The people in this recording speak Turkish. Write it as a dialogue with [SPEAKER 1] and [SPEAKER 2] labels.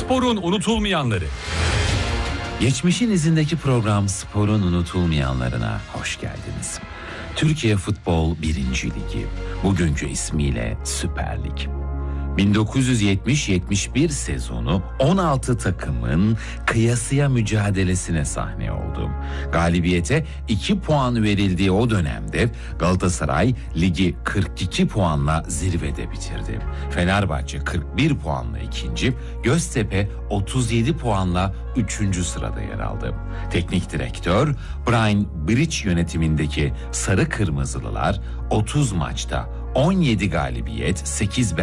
[SPEAKER 1] Sporun unutulmayanları.
[SPEAKER 2] Geçmişin izindeki program Sporun unutulmayanlarına hoş geldiniz. Türkiye Futbol 1. Ligi, bugünkü ismiyle Süper Lig. 1970-71 sezonu 16 takımın kıyasıya mücadelesine sahne oldu. Galibiyete 2 puan verildiği o dönemde Galatasaray ligi 42 puanla zirvede bitirdi. Fenerbahçe 41 puanla ikinci, Göztepe 37 puanla 3. sırada yer aldı. Teknik direktör Brian Bridge yönetimindeki Sarı Kırmızılılar 30 maçta 17 galibiyet, 8